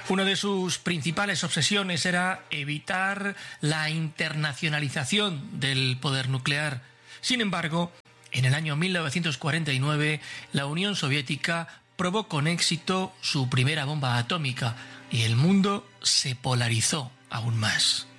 Una de sus principales obsesiones era evitar la internacionalización del poder nuclear. Sin embargo, en el año 1949, la Unión Soviética probó con éxito su primera bomba atómica y el mundo se polarizó aún más.